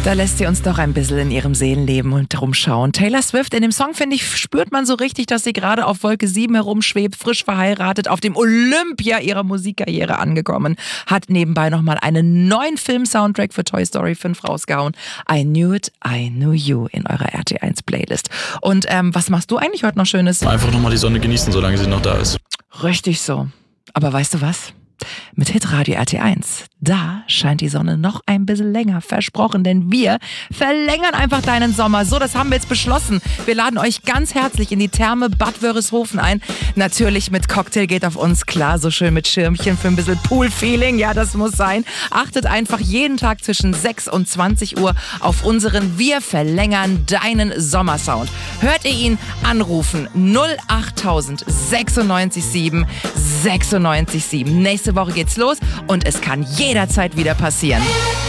Da lässt sie uns doch ein bisschen in ihrem Seelenleben und rumschauen. Taylor Swift, in dem Song, finde ich, spürt man so richtig, dass sie gerade auf Wolke 7 herumschwebt, frisch verheiratet, auf dem Olympia ihrer Musikkarriere angekommen, hat nebenbei nochmal einen neuen Film-Soundtrack für Toy Story 5 rausgehauen. I Knew It, I Knew You in eurer RT1-Playlist. Und was machst du eigentlich heute noch Schönes? Einfach nochmal die Sonne genießen, solange sie noch da ist. Richtig so. Aber weißt du was? Mit Hitradio RT1, da scheint die Sonne noch ein bisschen länger, versprochen, denn wir verlängern einfach deinen Sommer. So, das haben wir jetzt beschlossen. Wir laden euch ganz herzlich in die Therme Bad Wörishofen ein. Natürlich mit Cocktail geht auf uns klar, so schön mit Schirmchen für ein bisschen Pool-Feeling. Ja, das muss sein. Achtet einfach jeden Tag zwischen 6 und 20 Uhr auf unseren Wir verlängern deinen Sommersound. Hört ihr ihn? Anrufen 08000 96 7 96 7. Nächste Woche geht's los und es kann jederzeit wieder passieren.